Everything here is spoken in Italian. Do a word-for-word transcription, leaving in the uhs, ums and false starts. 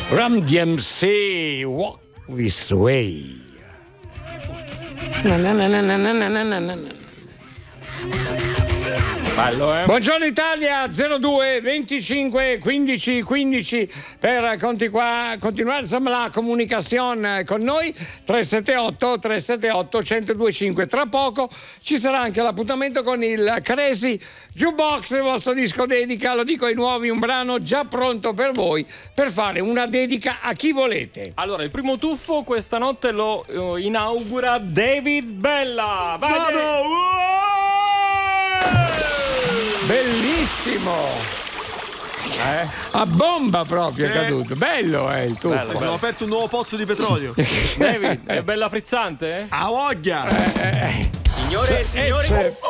Run D M C, Walk This Way. Na, na, na, na, na, na, na, na. Bello, eh? Buongiorno Italia, zero due venticinque quindici quindici per continua, continuare insomma la comunicazione con noi. Tre sette otto tre sette otto uno zero due cinque. Tra poco ci sarà anche l'appuntamento con il Crazy Jukebox, il vostro disco dedica, lo dico ai nuovi, un brano già pronto per voi per fare una dedica a chi volete. Allora, il primo tuffo questa notte lo uh, inaugura David Bella. Vai, Vado! David. Bellissimo! Eh? A bomba proprio è Eh. caduto. Bello è il tuffo. Bello, Abbiamo aperto un nuovo pozzo di petrolio. David, è bella frizzante? Eh? A voglia! Signore e signori, Eh,